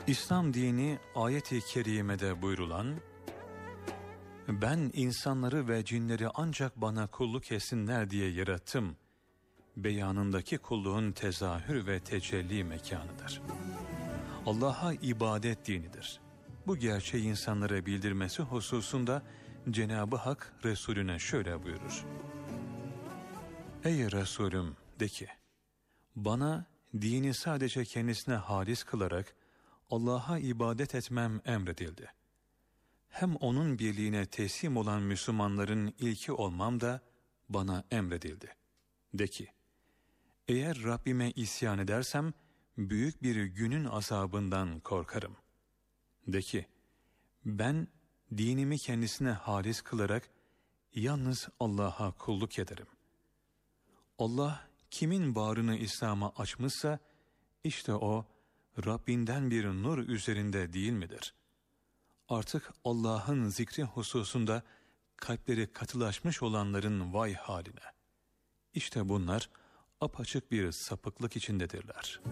İslam dini ayet-i kerimede buyurulan, "Ben insanları ve cinleri ancak bana kulluk etsinler diye yarattım" beyanındaki kulluğun tezahür ve tecelli mekanıdır. Allah'a ibadet dinidir. Bu gerçeği insanlara bildirmesi hususunda Cenab-ı Hak Resulüne şöyle buyurur: "Ey Resulüm, de ki, bana dini sadece kendisine halis kılarak Allah'a ibadet etmem emredildi. Hem onun birliğine teslim olan Müslümanların ilki olmam da bana emredildi. De ki, eğer Rabbime isyan edersem büyük bir günün azabından korkarım. De ki, ben dinimi kendisine halis kılarak yalnız Allah'a kulluk ederim. Allah kimin bağrını İslam'a açmışsa işte o Rabbinden bir nur üzerinde değil midir? Artık Allah'ın zikri hususunda kalpleri katılaşmış olanların vay haline. İşte bunlar apaçık bir sapıklık içindedirler."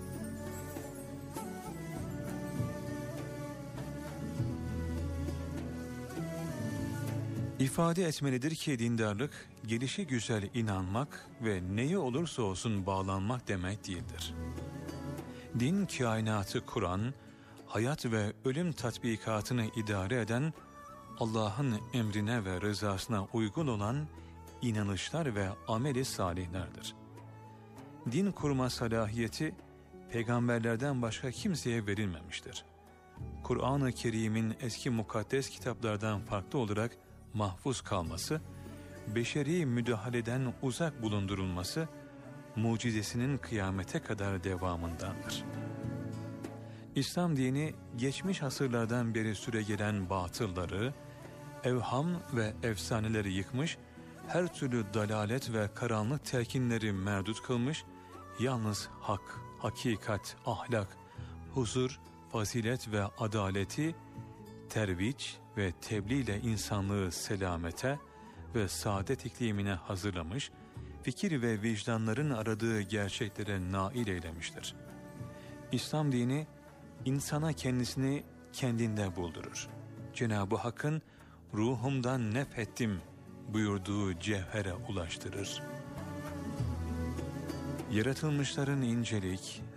İfade etmelidir ki dindarlık, gelişi güzel inanmak ve neye olursa olsun bağlanmak demek değildir. Din, kainatı kuran, hayat ve ölüm tatbikatını idare eden, Allah'ın emrine ve rızasına uygun olan inanışlar ve ameli salihlerdir. Din kurma salahiyeti peygamberlerden başka kimseye verilmemiştir. Kur'an-ı Kerim'in eski mukaddes kitaplardan farklı olarak mahfuz kalması, beşeri müdahaleden uzak bulundurulması, mucizesinin kıyamete kadar devamındandır. İslam dini geçmiş asırlardan beri süregelen batılları, evham ve efsaneleri yıkmış, her türlü dalalet ve karanlık telkinleri merdut kılmış, yalnız hak, hakikat, ahlak, huzur, fazilet ve adaleti terviç ve tebliğ ile insanlığı selamete ve saadet iklimine hazırlamış, fikir ve vicdanların aradığı gerçeklere nail eylemiştir. İslam dini insana kendisini kendinde buldurur. Cenab-ı Hakk'ın ruhumdan nefettim buyurduğu cevhere ulaştırır. Yaratılmışların incelik,